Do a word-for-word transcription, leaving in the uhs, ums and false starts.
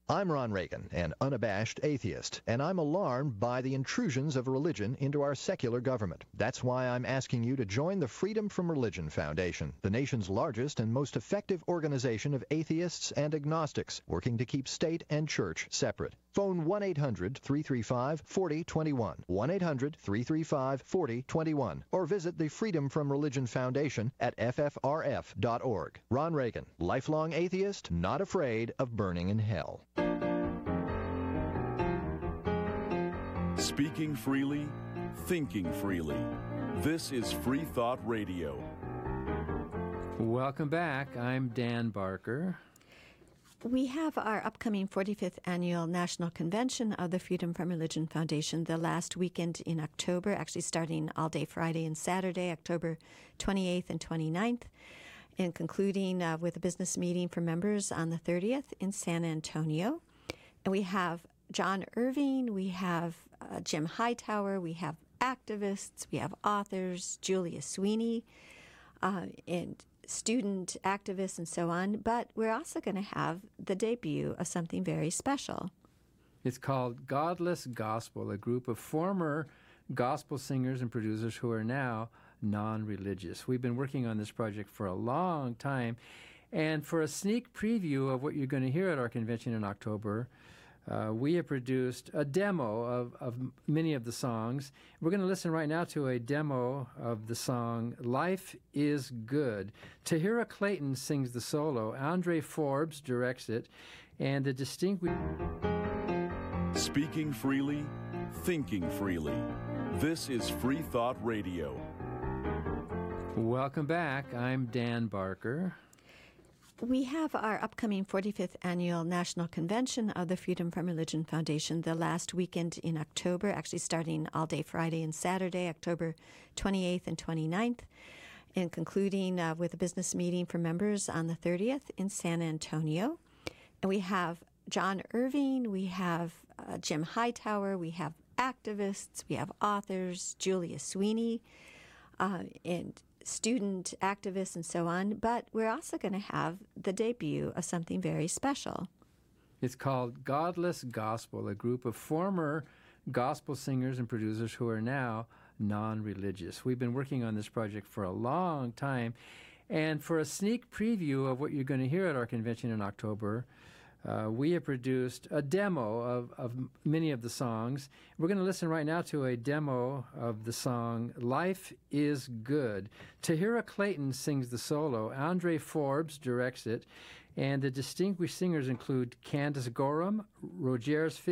I'm Ron Reagan, an unabashed atheist, and I'm alarmed by the intrusions of religion into our secular government. That's why I'm asking you to join the Freedom from Religion Foundation, the nation's largest and most effective organization of atheists and agnostics, working to keep state and church separate. Phone one eight hundred, three three five, four zero two one, one eight hundred, three three five, four zero two one, or visit the Freedom from Religion Foundation at f f r f dot org. Ron Reagan, lifelong atheist, not afraid of burning in hell. Speaking freely, thinking freely. This is Free Thought Radio. Welcome back. I'm Dan Barker. We have our upcoming forty-fifth Annual National Convention of the Freedom from Religion Foundation the last weekend in October, actually starting all day Friday and Saturday, October twenty-eighth and twenty-ninth, and concluding uh, with a business meeting for members on the thirtieth in San Antonio. And we have John Irving, we have uh, Jim Hightower, we have activists, we have authors, Julia Sweeney, uh, and student activists and so on, but we're also going to have the debut of something very special. It's called Godless Gospel, a group of former gospel singers and producers who are now non-religious. We've been working on this project for a long time, and for a sneak preview of what you're going to hear at our convention in October, Uh, we have produced a demo of, of many of the songs. We're going to listen right now to a demo of the song Life is Good. Tahira Clayton sings the solo. Andre Forbes directs it. And the distinguished... Speaking freely, thinking freely. This is Free Thought Radio. Welcome back. I'm Dan Barker. We have our upcoming forty-fifth Annual National Convention of the Freedom from Religion Foundation the last weekend in October, actually starting all day Friday and Saturday, October twenty-eighth and twenty-ninth, and concluding uh, with a business meeting for members on the thirtieth in San Antonio. And we have John Irving, we have uh, Jim Hightower, we have activists, we have authors, Julia Sweeney, uh, and student activists and so on, but we're also going to have the debut of something very special. It's called Godless Gospel, a group of former gospel singers and producers who are now non-religious. We've been working on this project for a long time, and for a sneak preview of what you're going to hear at our convention in October, Uh, we have produced a demo of, of many of the songs. We're going to listen right now to a demo of the song Life is Good. Tahira Clayton sings the solo. Andre Forbes directs it. And the distinguished singers include Candace Gorham, Rogers